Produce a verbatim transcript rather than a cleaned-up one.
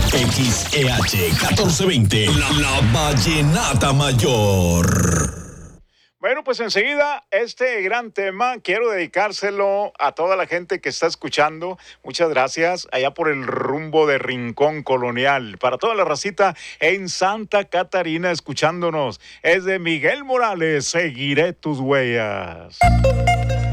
X E H catorce veinte, la, la Vallenata Mayor. Bueno, pues enseguida este gran tema quiero dedicárselo a toda la gente que está escuchando. Muchas gracias. Allá por el rumbo de Rincón Colonial. Para toda la racita en Santa Catarina escuchándonos. Es de Miguel Morales. Seguiré tus huellas.